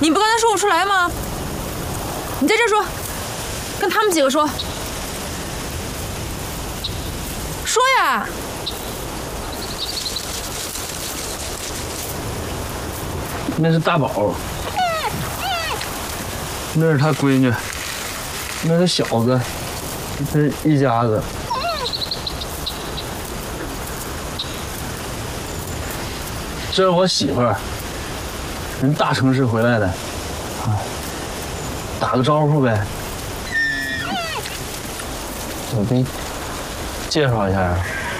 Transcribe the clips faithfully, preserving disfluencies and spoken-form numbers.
你不刚才说不出来吗？你在这说，跟他们几个说，说呀！ 那是大宝，那是他闺女，那是小子，这是一家子。这是我媳妇儿，人大城市回来的，啊，打个招呼呗。我给你介绍一下。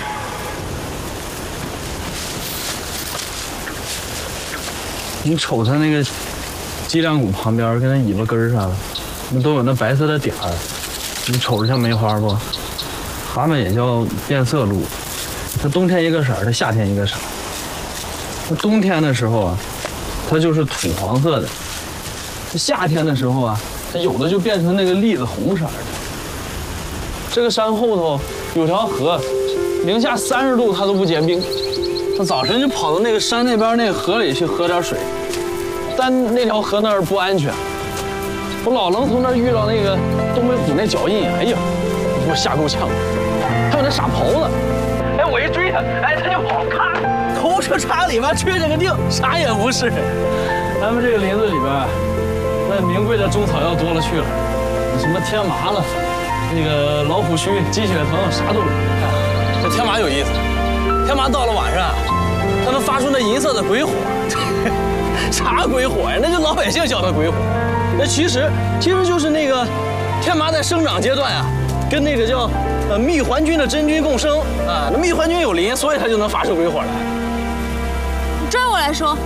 你瞅他那个脊梁骨旁边跟那尾巴根上，那都有那白色的点儿，你瞅着像梅花不？它们也叫变色鹿，它冬天一个色儿，它夏天一个色儿。它冬天的时候啊，它就是土黄色的；它夏天的时候啊，它有的就变成那个栗子红色的。这个山后头有条河，零下三十度它都不结冰。他早晨就跑到那个山那边那个河里去喝点水，但那条河那儿不安全，我老能从那儿遇到那个东北虎那脚印，哎呀，给我吓够呛。还有那傻狍子，哎，我一追他，哎，他就跑，咔，头车插里边吹了个腚，啥也不是。咱们这个林子里边，那名贵的中草药多了去了，什么天麻了，那个老虎须、鸡血藤，啥都有。这天麻有意思。天麻到了晚上，它能发出那银色的鬼火，啥鬼火呀？那就老百姓叫它鬼火。那其实其实就是那个天麻在生长阶段啊，跟那个叫呃蜜环菌的真菌共生啊。那蜜环菌有磷，所以它就能发出鬼火来。 你转过来说，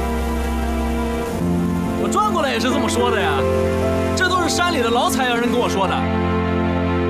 我转过来也是这么说的呀。这都是山里的老采药人跟我说的。